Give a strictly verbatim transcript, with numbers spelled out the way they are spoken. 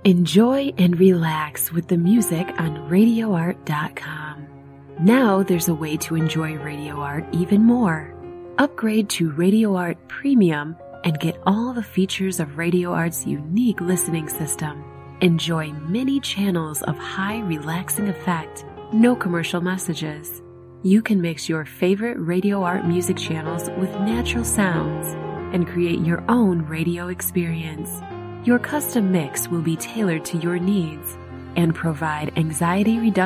Enjoy and relax with the music on radio art dot com. Now there's a way to enjoy Radio Art even more. Upgrade to Radio Art Premium and get all the features of Radio Art's unique listening system. Enjoy many channels of high relaxing effect, no commercial messages. You can mix your favorite Radio Art music channels with natural sounds and create your own radio experience. Your custom mix will be tailored to your needs and provide anxiety reduction